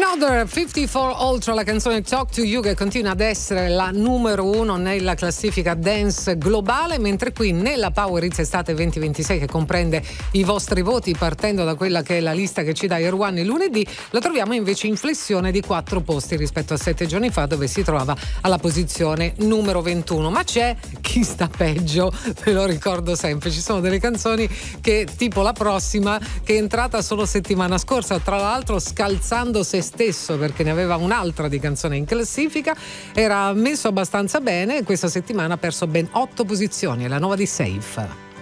Another 54 Ultra, la canzone Talk to You, che continua ad essere la numero 1 nella classifica dance globale, mentre qui nella Power Hits Estate 2026, che comprende i vostri voti partendo da quella che è la lista che ci dà Air One il lunedì, la troviamo invece in flessione di 4 posti rispetto a 7 giorni fa, dove si trovava alla posizione numero 21. Ma c'è chi sta peggio, ve lo ricordo sempre, ci sono delle canzoni che, tipo la prossima, che è entrata solo settimana scorsa, tra l'altro scalzando se stesso, perché ne aveva un'altra di canzone in classifica, era messo abbastanza bene e questa settimana ha perso ben 8 posizioni, è la nuova di Safe.